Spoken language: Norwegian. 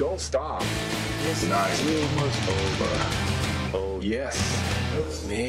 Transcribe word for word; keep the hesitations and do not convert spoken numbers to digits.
Don't stop. It's Nice. almost over. Oh, yes. Man.